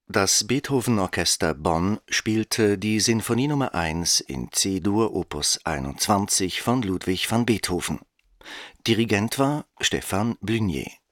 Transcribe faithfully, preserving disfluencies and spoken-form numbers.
Das Beethoven-Orchester Bonn spielte die Sinfonie Nummer eins in C-Dur Opus einundzwanzig von Ludwig van Beethoven. Dirigent war Stephan Blunier